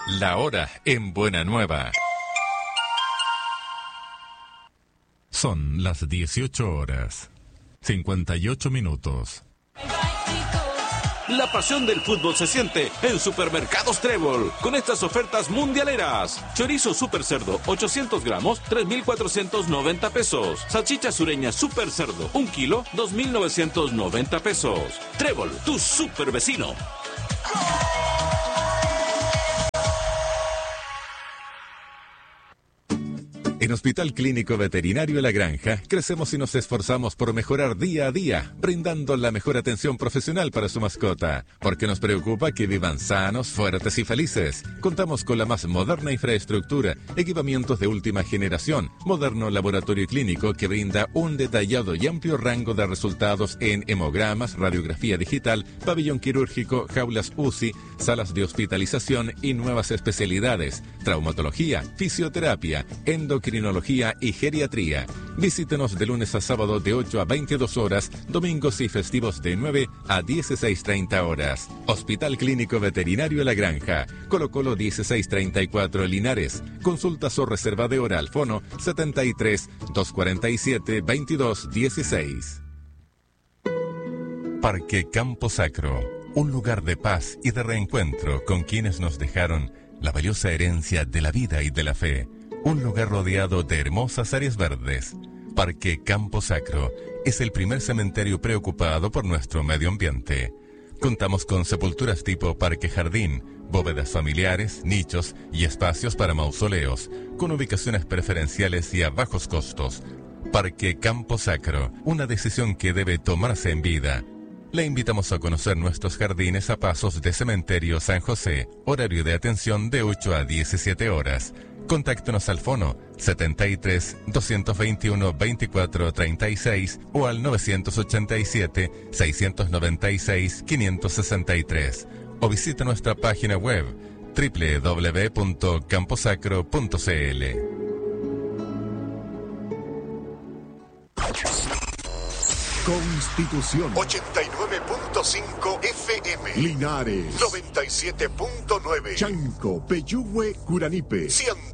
La hora en Buena Nueva. Son las 18 horas, 58 minutos. La pasión del fútbol se siente en Supermercados Trébol, con estas ofertas mundialeras. Chorizo super cerdo, 800 gramos, 3,490 pesos. Salchicha sureña super cerdo, 1 kilo, 2,990 pesos. Trébol, tu super vecino. En Hospital Clínico Veterinario La Granja, crecemos y nos esforzamos por mejorar día a día, brindando la mejor atención profesional para su mascota, porque nos preocupa que vivan sanos, fuertes y felices. Contamos con la más moderna infraestructura, equipamientos de última generación, moderno laboratorio clínico que brinda un detallado y amplio rango de resultados en hemogramas, radiografía digital, pabellón quirúrgico, jaulas UCI, salas de hospitalización y nuevas especialidades, traumatología, fisioterapia, endocrinología y geriatría. Visítenos de lunes a sábado de 8 a 22 horas, domingos y festivos de 9 a 16:30 horas. Hospital Clínico Veterinario La Granja, Colo Colo 1634 Linares. Consultas o reserva de hora al fono 73 247 2216. Parque Campo Sacro, un lugar de paz y de reencuentro con quienes nos dejaron la valiosa herencia de la vida y de la fe. Un lugar rodeado de hermosas áreas verdes. Parque Campo Sacro es el primer cementerio preocupado por nuestro medio ambiente. Contamos con sepulturas tipo parque jardín, bóvedas familiares, nichos y espacios para mausoleos, con ubicaciones preferenciales y a bajos costos. Parque Campo Sacro, una decisión que debe tomarse en vida. Le invitamos a conocer nuestros jardines a pasos de Cementerio San José, horario de atención de 8 a 17 horas. Contáctenos al fono 73 221 24 36 o al 987 696 563 o visite nuestra página web www.camposacro.cl. Constitución 89.5 FM, Linares 97.9, Chanco, Peyúgue, Curanipe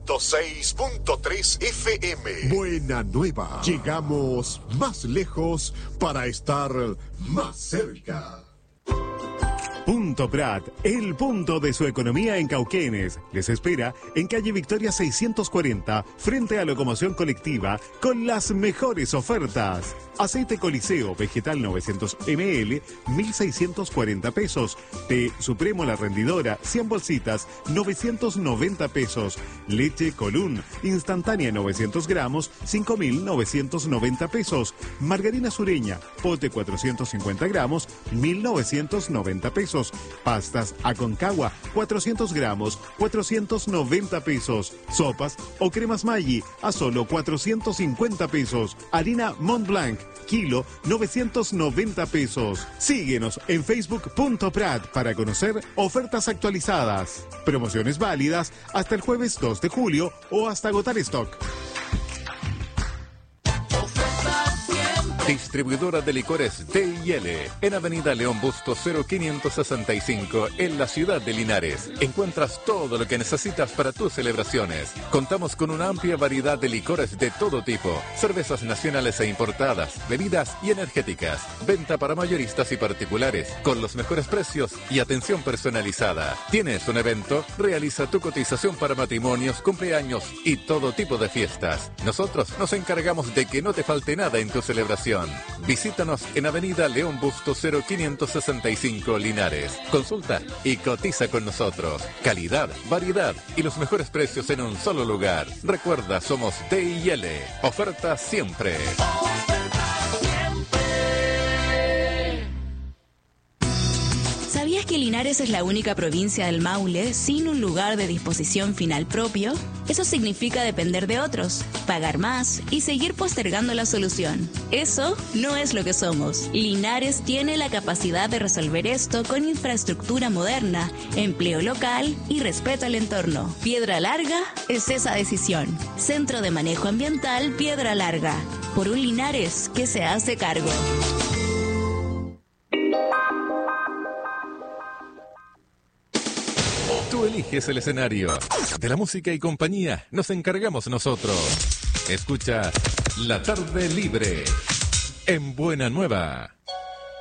106.3 FM. Buena Nueva. Llegamos más lejos para estar más cerca. Punto Prat, el punto de su economía en Cauquenes. Les espera en calle Victoria 640, frente a Locomoción Colectiva, con las mejores ofertas. Aceite Coliseo vegetal 900 ml, 1.640 pesos. Té Supremo La Rendidora, 100 bolsitas, 990 pesos. Leche Colún, instantánea 900 gramos, 5.990 pesos. Margarina Sureña, pote 450 gramos, 1.990 pesos. Pastas Aconcagua, 400 gramos, 490 pesos. Sopas o cremas Maggi, a solo 450 pesos. Harina Montblanc, kilo, 990 pesos. Síguenos en Facebook.prat para conocer ofertas actualizadas. Promociones válidas hasta el jueves 2 de julio o hasta agotar stock. Distribuidora de licores D&L, en Avenida León Bustos 0565, en la ciudad de Linares. Encuentras todo lo que necesitas para tus celebraciones. Contamos con una amplia variedad de licores de todo tipo, cervezas nacionales e importadas, bebidas y energéticas. Venta para mayoristas y particulares, con los mejores precios y atención personalizada. ¿Tienes un evento? Realiza tu cotización para matrimonios, cumpleaños y todo tipo de fiestas. Nosotros nos encargamos de que no te falte nada en tu celebración. Visítanos en Avenida León Bustos 0565 Linares. Consulta y cotiza con nosotros. Calidad, variedad y los mejores precios en un solo lugar. Recuerda, somos D&L. Oferta siempre. ¿Sabías que Linares es la única provincia del Maule sin un lugar de disposición final propio? Eso significa depender de otros, pagar más y seguir postergando la solución. Eso no es lo que somos. Linares tiene la capacidad de resolver esto con infraestructura moderna, empleo local y respeto al entorno. Piedra Larga es esa decisión. Centro de Manejo Ambiental Piedra Larga. Por un Linares que se hace cargo. Tú eliges el escenario. De la música y compañía nos encargamos nosotros. Escucha La Tarde Libre en Buena Nueva.